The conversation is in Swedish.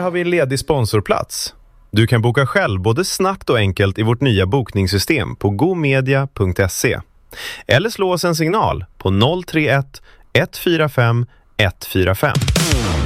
har vi en ledig sponsorplats. Du kan boka själv både snabbt och enkelt i vårt nya bokningssystem på gomedia.se. Eller slå oss en signal på 031 145 145.